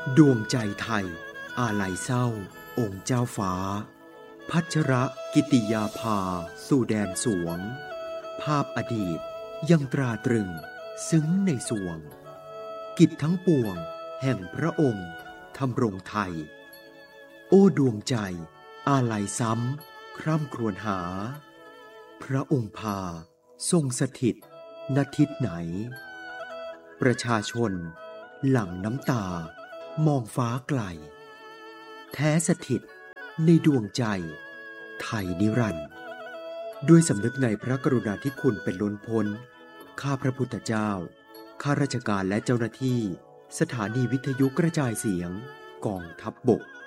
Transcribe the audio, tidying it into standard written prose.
ดวงใจไทยอาลัยเศร้าองค์เจ้าฟ้าพัชรกิติยาภาสู่แดนสวงภาพอดีตยังตราตรึงซึ้งในสวงกิจทั้งปวงแห่งพระองค์ทำรงไทยโอ้ดวงใจอาลัยซ้ำคร่ำครวญหาพระองค์พาทรงสถิตณทิศไหนประชาชนหลั่งน้ำตามองฟ้าไกลแท้สถิตในดวงใจไทยนิรันดร์ด้วยสำนึกในพระกรุณาธิคุณเป็นล้นพ้นข้าพระพุทธเจ้าข้าราชการและเจ้าหน้าที่สถานีวิทยุกระจายเสียงกองทัพบก